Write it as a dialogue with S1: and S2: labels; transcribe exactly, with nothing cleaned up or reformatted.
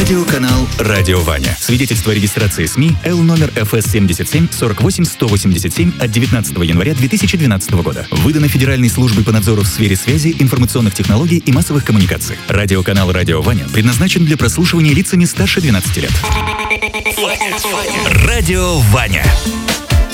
S1: Радиоканал «Радио Ваня». Свидетельство о регистрации СМИ Л номер эф эс семьдесят семь сорок восемь сто восемьдесят семь от девятнадцатого января две тысячи двенадцатого года. Выдано Федеральной службой по надзору в сфере связи, информационных технологий и массовых коммуникаций. Радиоканал «Радио Ваня» предназначен для прослушивания лицами старше двенадцати лет. Радио Ваня.